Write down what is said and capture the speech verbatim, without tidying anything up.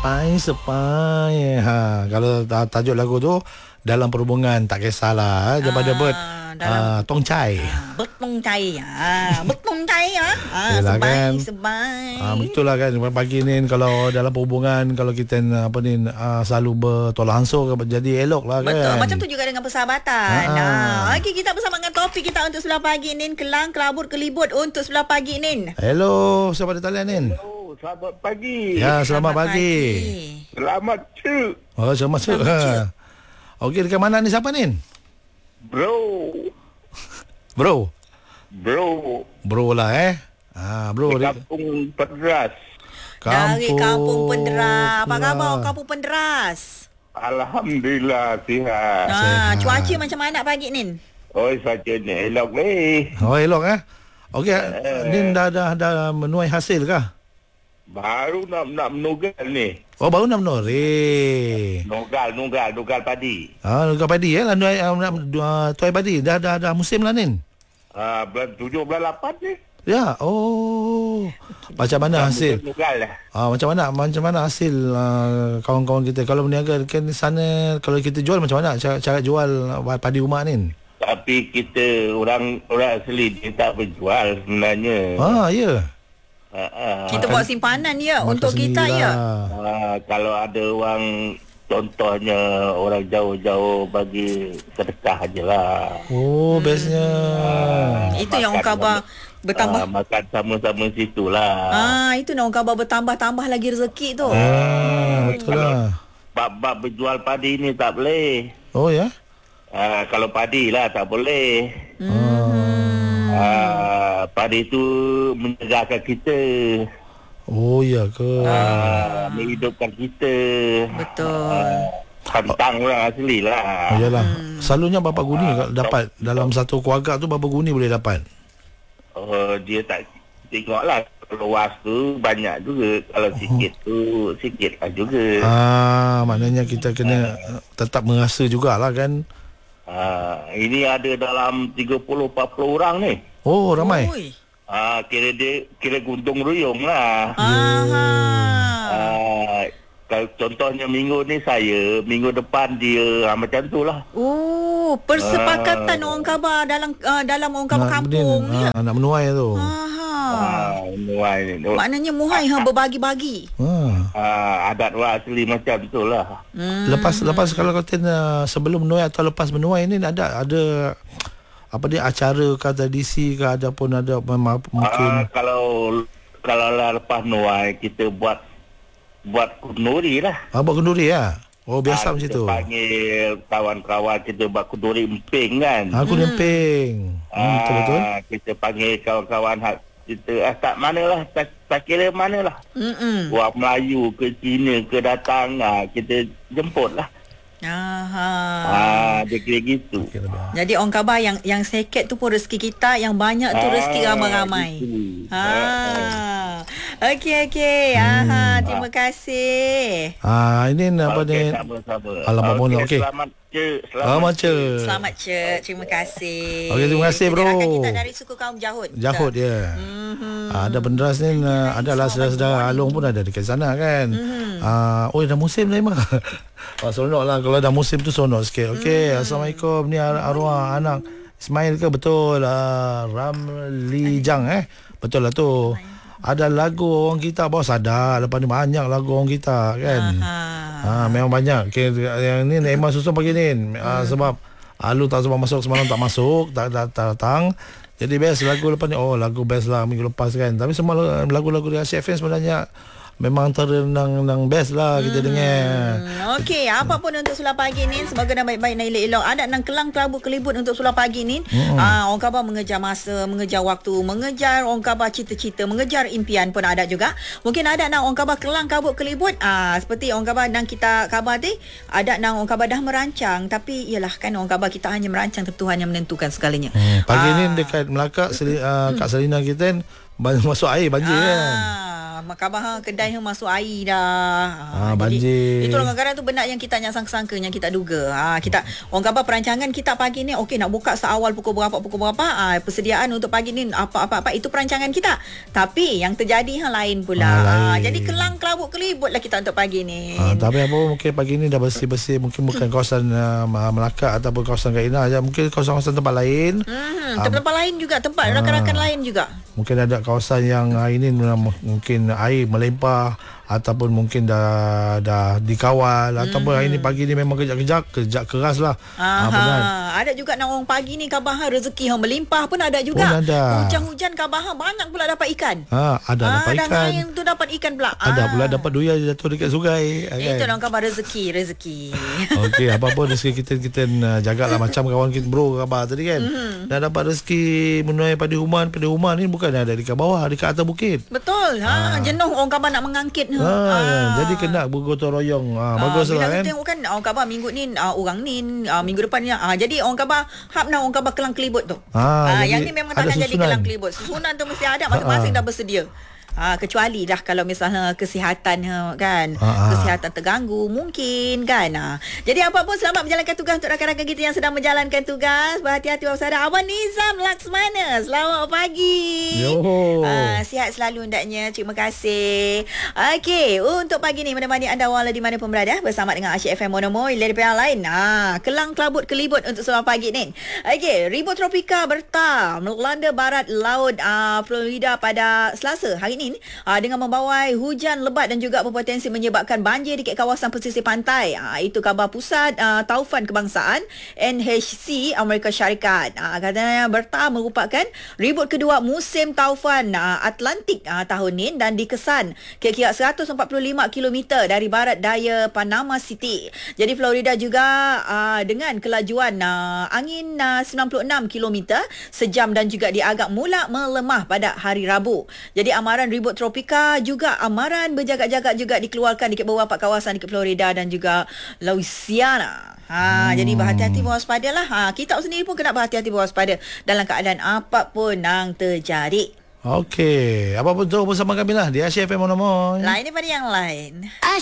Sepai sepai. Ha, kalau tajuk lagu tu dalam perhubungan tak kisahlah daripada buat uh, tong chai. Ah, betong chai. Ah, betong chai ah. Ah, Yelah, sebai kan? sebai. Ah, betul lah kan pagi ni kalau dalam perhubungan kalau kita apa ni uh, selalu bertolak ansur jadi elok lah kan. Betul. Macam tu juga dengan persahabatan. Ah, okey, kita bersama dengan topik kita untuk sebelah pagi ni, kelang kelabut kelibut untuk sebelah pagi ni. Hello, siapa di talian ni? Oh, selamat pagi. Ya, selamat, selamat pagi. pagi. Selamat cik. Oh, selamat cik. Ha. Okey, dekat mana ni siapa ni? Bro. Bro. Bro. Bro lah eh. Ah, bro di Kampung Penderas. Dari Kampung Penderas. Apa Pula. khabar Kampung Penderas? Alhamdulillah sihat. Ah, cuaca macam mana pagi ni? Oh, saja ni elok ni. Oh, elok eh. Okey, eh. Ni dah dah dah menuai hasil kah? Baru nak nak menugal ni. Oh, baru nak menuri. Nugal, nugal, nugal padi. Ah, nugal padi eh lah nuai uh, tuai padi. Dah dah dah musim lah ni. Ah, bulan tujuh, bulan lapan ni. Ya, oh. Macam mana hasil? Nugal lah. Ah, macam mana macam mana hasil uh, kawan-kawan kita kalau berniaga kan di sana kalau kita jual macam mana cara, cara jual uh, padi rumah ni? Tapi kita orang orang asli dia tak berjual sebenarnya. Ah, ya. Ha, ha. Kita buat simpanan ya untuk kita ya. Ha, kalau ada orang contohnya orang jauh-jauh bagi sedekah je lah. Oh, bestnya. Ha, itu yang orang khabar bertambah. Ha, makan sama-sama situ lah. Ah, itu nak orang khabar bertambah-tambah lagi rezeki tu. Ah, betul lah. Bab-bab berjual padi ni tak boleh. Oh ya. Ha, kalau padi lah tak boleh. Hmm. Ha, padi tu menjagakan kita. Oh ya ke. Ha, menghidupkan kita. Betul. Tantang orang asli lah. Oh, yalah. Hmm. Selalunya berapa guni uh, dapat dalam satu keluarga tu berapa guni boleh dapat? Oh, dia tak tengok lah. Luas tu banyak juga. Kalau sikit tu sikit lah juga. Ah, maknanya kita kena uh, tetap merasa jugalah kan. Ah, ini ada dalam tiga puluh empat puluh orang ni. Oh, ramai. Oi. Ah, kira dia kira guntung ruyung lah. Aha. Ah, kalau contohnya minggu ni saya, minggu depan dia, ah, macam tu lah. Oh, persepakatan Ah. orang khabar dalam uh, dalam orang khabar Nak kampung berdin, ya. ah, nak menuai tu. Aha. Ah, nuai ni. Maknanya muhai ha berbagi-bagi. Ah. Ah, adat orang asli macam tu lah. Hmm. Lepas lepas kalau kata uh, sebelum menuai atau lepas menuai ni ada ada apa dia acara ke tradisi ke ada pun ada memang mungkin. Ah, kalau kalau lah lepas nuai kita buat buat kunduri lah. Ah, buat kenduri ya. Oh, biasa Ah, macam kita tu. panggil kawan-kawan kita buat kunduri emping kan. Aku hmm. nemping. Hmm, betul-betul. Ah, kita panggil kawan-kawan hak kita ah, tak manalah tak, tak kira manalah. Mm-mm. Orang Melayu ke Cina ke datang ah, kita jemput lah. Aha. Ah, dia kira gitu. Okay, dah. Jadi orang khabar yang yang sikit tu pun rezeki kita, yang banyak tu rezeki Ah, ramai-ramai. gitu. Ha. Okey okey. Aha, terima kasih. Ah, ini apa Okey, ni? sama-sama. Alamak, pun okey. Selamat cik. Selamat cik. Selamat cik. Terima kasih. Okey, terima kasih, bro. Rakan kita dari suku kaum Jahud. Jahud ya. Mhm. Ah, ada Penderas ni uh, adalah saudara-saudara Along pun ada dekat sana kan. Mhm. Ah, oh dah musim dah memang. Ah, sonok lah kalau dah musim tu sonok sikit. Okey, hmm. Assalamualaikum. Ni ar- arwah anak Ismail ke betul? Uh, Ramli Jang eh. Betul lah tu. Ada lagu orang kita bos ada. Lepas ni banyak lagu orang kita kan. Aha. Ha, memang banyak. Okay, yang ni Naimah susun pagi ni. Hmm. Uh, sebab Alu tak sempat masuk semalam tak masuk, tak datang. Jadi best lagu lepas ni. Oh, lagu best lah minggu lepas kan. Tapi semua lagu-lagu di Asia F M sebenarnya memang terenang nang best lah kita hmm. dengar. Okey, apa pun untuk sulah pagi ni, semoga dah baik-baik dan elok-elok. Ada nang kelang kelabut kelibut untuk sulah pagi ni. Hmm. Ah, orang khabar mengejar masa, mengejar waktu, mengejar orang khabar cita-cita, mengejar impian pun ada juga. Mungkin ada nang orang khabar kelang kabut kelibut. Ah, seperti orang khabar nang kita khabar tadi, ada nang orang khabar dah merancang, tapi iyalah kan orang khabar kita hanya merancang, tapi Tuhan yang menentukan segalanya. Hmm. Pagi ah. ni dekat Melaka, Seli, uh, Kak Selina kita kan masuk air banjir ah. kan. Makabah kedai yang masuk air dah. Ah, banjir. Itu kadang-kadang tu benda yang kita tak sangka-sangka, yang kita duga. Ha, kita orang khabar perancangan kita pagi ni okey nak buka seawal pukul berapa pukul berapa. Ha, persediaan untuk pagi ni apa-apa apa itu perancangan kita. Tapi yang terjadi hal lain pula. Ah, lain. Ha, jadi kelang kelabut kelabut kelibut lah kita untuk pagi ni. Ha, tapi apa mungkin pagi ni dah bersih-bersih, mungkin bukan kawasan uh, Melaka ataupun kawasan Kaina aja, mungkin kawasan-kawasan tempat lain. Hmm, tempat-tempat lain juga, tempat rakan-rakan lain juga. Mungkin ada kawasan yang uh, ini mungkin air melimpah ataupun mungkin dah dah dikawal hmm. ataupun hari ni pagi ni memang kejap-kejap kerja keras lah. Aha, ha, ada juga nak orang pagi ni khabar hang rezeki hang melimpah pun ada juga. Pun ada. Hujan-hujan khabar hang banyak pula dapat ikan. Ha, ada ha, dapat ikan. Dan tu dapat ikan pula. Ada ha. pula dapat duyar jatuh dekat sungai. Kan? Itu orang khabar rezeki, rezeki. Okey, apa pun rezeki kita kita uh, jagalah macam kawan kita bro khabar tadi kan. Mm-hmm. Dah dapat rezeki menuai pada rumah, pada rumah ni bukan ada dekat bawah, dekat atas bukit. Betul. Ha, ha. Jenuh orang khabar nak mengangkit. Ha, ha. Jadi kena bergotong royong. Ha, ha, bagus lah kan. Tengok kan orang khabar minggu ni uh, orang ni uh, minggu depan ni. Uh, jadi orang khabar hap nak orang khabar kelang kelibut tu. Ha, uh, yang ni memang takkan jadi kelang kelibut. Susunan tu mesti ada, masing-masing ha, ha. dah bersedia. Ha, kecuali dah kalau misalnya kesihatan kan, ha, kesihatan terganggu mungkin kan. Ha. Jadi apa pun selamat menjalankan tugas untuk rakan-rakan kita yang sedang menjalankan tugas. Berhati-hati waspada. Abang Nizam Laksmana, selamat pagi. Yo. Ha, sihat selalu hendaknya. Terima kasih. Okey, untuk pagi ni menemani anda walau di mana pun berada bersama dengan Asyik F M Monomoy Leri yang lain. Ha, kelang kelabut kelibut untuk selamat pagi ni. Okey, ribut tropika berta melanda barat laut uh, Florida pada Selasa hari ini uh, dengan membawai hujan lebat dan juga berpotensi menyebabkan banjir di kawasan pesisir pantai. Uh, itu khabar pusat uh, taufan kebangsaan N H C Amerika Syarikat. Uh, katanya berta merupakan ribut kedua musim taufan uh, Atlantik uh, tahun ini dan dikesan kira-kira seratus empat puluh lima kilometer dari barat daya Panama City. Jadi Florida juga uh, dengan kelajuan uh, angin uh, sembilan puluh enam kilometer sejam dan juga diagak mula melemah pada hari Rabu. Jadi amaran ribut tropika juga amaran berjaga-jaga juga dikeluarkan di beberapa kawasan di Florida dan juga Louisiana. Ha, hmm. Jadi berhati-hati berwaspadalah. Ha, kita sendiri pun kena berhati-hati berwaspada dalam keadaan apapun yang terjadi. Okey, apa pun tu bersama kami lah di Asyik F M Monomoy. Lain daripada yang lain.